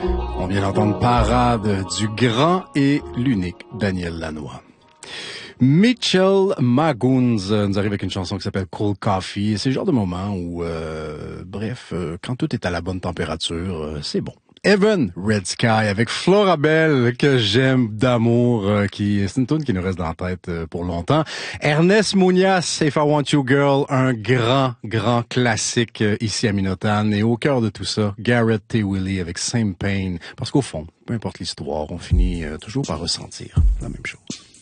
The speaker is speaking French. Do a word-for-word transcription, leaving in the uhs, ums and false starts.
On vient d'entendre Parade du grand et l'unique Daniel Lanois. Mitchell Magoons nous arrive avec une chanson qui s'appelle Cold Coffee. C'est le genre de moment où, euh, bref, euh, quand tout est à la bonne température, euh, c'est bon. Evan Red Sky avec Florabelle que j'aime d'amour, euh, qui c'est une tune qui nous reste dans la tête euh, pour longtemps. Ernest Muñoz, If I Want You Girl, un grand grand classique euh, ici à Minotan, et au cœur de tout ça, Garrett T. Willie avec Same Pain, parce qu'au fond, peu importe l'histoire, on finit euh, toujours par ressentir la même chose.